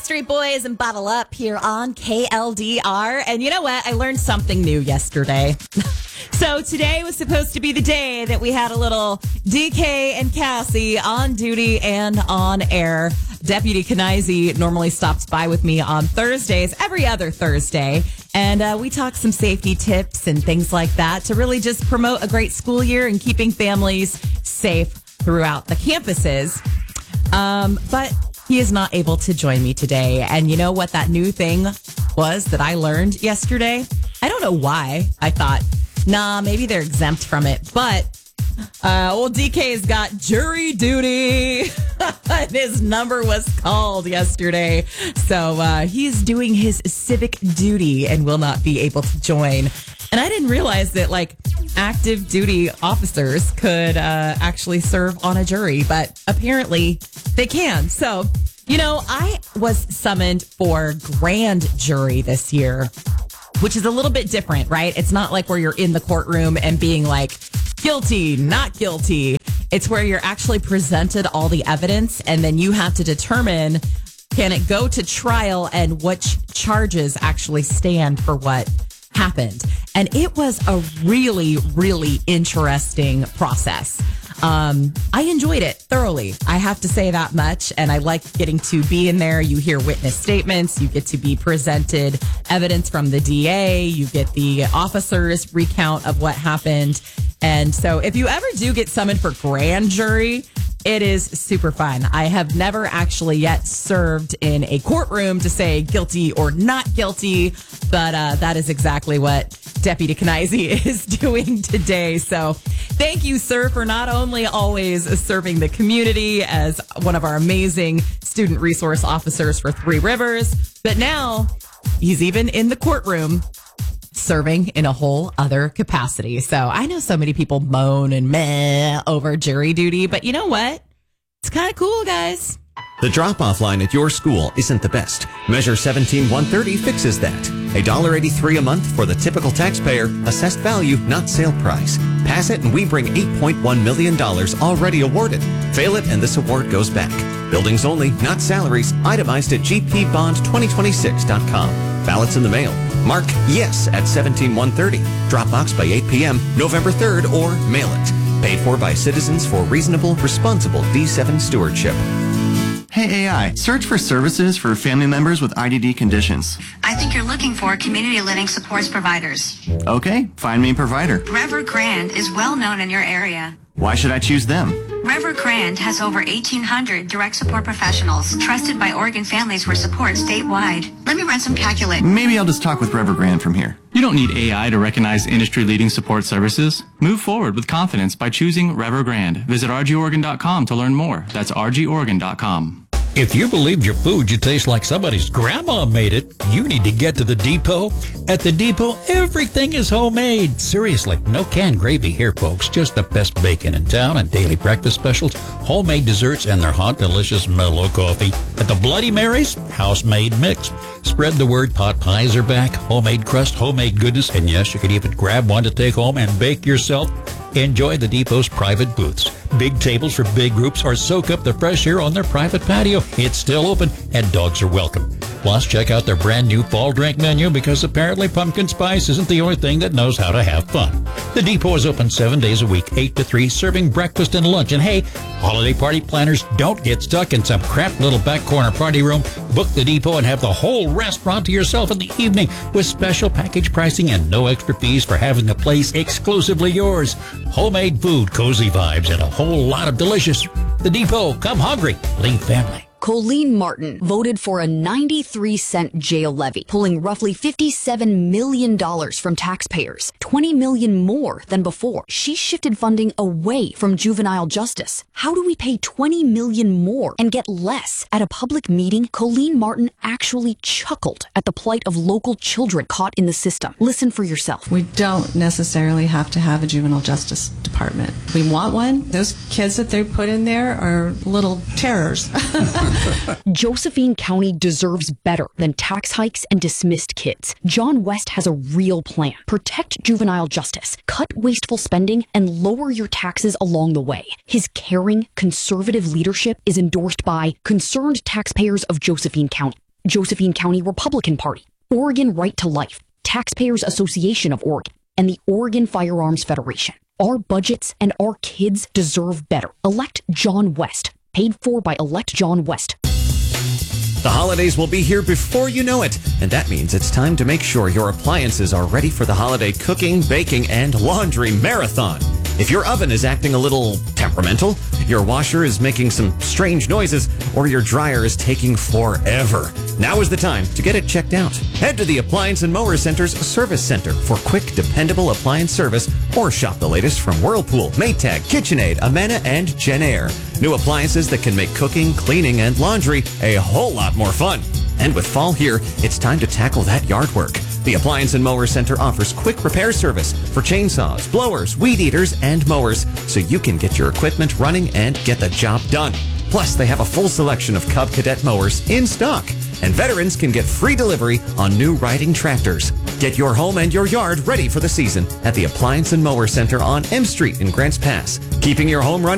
Backstreet Boys and Bottle Up here on KLDR. And you know what? I learned something new yesterday. So today was supposed to be the day that we had a little DK and Cassie on duty and on air. Deputy Knizy normally stops by with me on Thursdays, every other Thursday. And we talk some safety tips and things like that to really just promote a great school year and keeping families safe throughout the campuses. But he is not able to join me today. And you know what that new thing was that I learned yesterday? I don't know why. I thought, nah, maybe they're exempt from it. But old DK's got jury duty. His number was called yesterday. So he's doing his civic duty and will not be able to join. And I didn't realize that, like, active duty officers could actually serve on a jury, but apparently they can. So, you know, I was summoned for grand jury this year, which is a little bit different, right? It's not like where you're in the courtroom and being like, guilty, not guilty. It's where you're actually presented all the evidence, and then you have to determine, can it go to trial and which charges actually stand for what happened. And it was a really, really interesting process. I enjoyed it thoroughly. I have to say that much. And I like getting to be in there. You hear witness statements. You get to be presented evidence from the DA. You get the officer's recount of what happened. And so if you ever do get summoned for grand jury, it is super fun. I have never actually yet served in a courtroom to say guilty or not guilty, but that is exactly what Deputy Knizy is doing today. So thank you, sir, for not only always serving the community as one of our amazing student resource officers for Three Rivers, but now he's even in the courtroom serving in a whole other capacity. So I know so many people moan and meh over jury duty, but you know what? It's kind of cool, guys. The drop-off line at your school isn't the best. Measure 17130 fixes that. $1.83 a month for the typical taxpayer, assessed value, not sale price. Pass it and we bring $8.1 million already awarded. Fail it and this award goes back. Buildings only, not salaries. Itemized at gpbond2026.com. Ballots in the mail. Mark yes at 17130. Dropbox by 8 p.m. November 3rd or mail it. Paid for by Citizens for Reasonable, Responsible D7 Stewardship. Hey AI, search for services for family members with IDD conditions. I think you're looking for community living supports providers. Okay, find me a provider. Rever-Grand is well known in your area. Why should I choose them? Rever-Grand has over 1,800 direct support professionals trusted by Oregon families for support statewide. Let me run some calculations. Maybe I'll just talk with Rever-Grand from here. You don't need AI to recognize industry-leading support services. Move forward with confidence by choosing Rever-Grand. Visit rgoregon.com to learn more. That's rgoregon.com. If you believe your food should taste like somebody's grandma made it, you need to get to the Depot. At the Depot, everything is homemade. Seriously, no canned gravy here, folks. Just the best bacon in town and daily breakfast specials, homemade desserts, and their hot, delicious mellow coffee. At the Bloody Mary's, house-made mix. Spread the word, pot pies are back, homemade crust, homemade goodness, and yes, you can even grab one to take home and bake yourself. Enjoy the Depot's private booths. Big tables for big groups or soak up the fresh air on their private patio. It's still open and dogs are welcome. Plus, check out their brand new fall drink menu because apparently pumpkin spice isn't the only thing that knows how to have fun. The Depot is open 7 days a week, 8 to 3, serving breakfast and lunch. And hey, holiday party planners, don't get stuck in some crap little back corner party room. Book the Depot and have the whole restaurant to yourself in the evening with special package pricing and no extra fees for having the place exclusively yours. Homemade food, cozy vibes, and a whole lot of delicious. The Depot, come hungry, leave family. Colleen Martin voted for a 93-cent jail levy, pulling roughly $57 million from taxpayers, $20 million more than before. She shifted funding away from juvenile justice. How do we pay $20 million more and get less? At a public meeting, Colleen Martin actually chuckled at the plight of local children caught in the system. Listen for yourself. We don't necessarily have to have a juvenile justice department. We want one. Those kids that they put in there are little terrors. Josephine County deserves better than tax hikes and dismissed kids. John West has a real plan. Protect juvenile justice, cut wasteful spending, and lower your taxes along the way. His caring, conservative leadership is endorsed by concerned taxpayers of Josephine County. Josephine County Republican Party, Oregon Right to Life, Taxpayers Association of Oregon, and the Oregon Firearms Federation. Our budgets and our kids deserve better. Elect John West. Paid for by Elect John West. The holidays will be here before you know it, and that means it's time to make sure your appliances are ready for the holiday cooking, baking, and laundry marathon. If your oven is acting a little temperamental, your washer is making some strange noises, or your dryer is taking forever, now is the time to get it checked out. Head to the Appliance and Mower Center's Service Center for quick, dependable appliance service, or shop the latest from Whirlpool, Maytag, KitchenAid, Amana, and JennAir. New appliances that can make cooking, cleaning, and laundry a whole lot more fun. And with fall here, it's time to tackle that yard work. The Appliance and Mower Center offers quick repair service for chainsaws, blowers, weed eaters, and mowers, so you can get your equipment running and get the job done. Plus, they have a full selection of Cub Cadet mowers in stock. And veterans can get free delivery on new riding tractors. Get your home and your yard ready for the season at the Appliance and Mower Center on M Street in Grants Pass. Keeping your home running